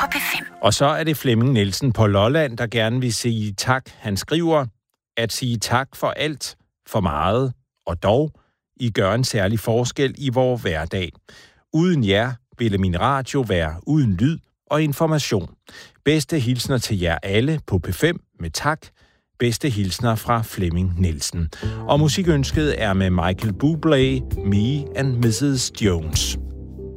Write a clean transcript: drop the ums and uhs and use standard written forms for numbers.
på P5. Og så er det Flemming Nielsen på Lolland, der gerne vil sige tak. Han skriver, at sige tak for alt, for meget, og dog, I gør en særlig forskel i vores hverdag. Uden jer ville min radio være uden lyd og information. Bedste hilsner til jer alle på P5 med tak. Bedste hilsner fra Flemming Nielsen. Og musikønsket er med Michael Bublé, Me and Mrs. Jones.